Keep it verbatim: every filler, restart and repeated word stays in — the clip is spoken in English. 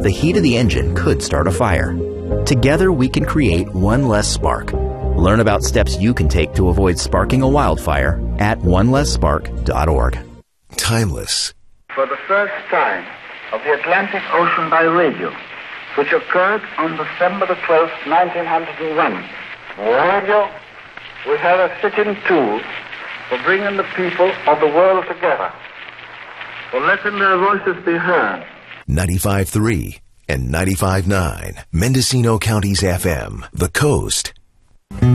the heat of the engine could start a fire. Together, we can create one less spark. Learn about steps you can take to avoid sparking a wildfire at one less spark dot org. Timeless. For the first time of the Atlantic Ocean by radio, which occurred on December the twelfth, nineteen oh one. Radio will have a fitting tool for bringing the people of the world together, for letting their voices be heard. ninety-five point three and ninety-five point nine, Mendocino County's F M, The Coast.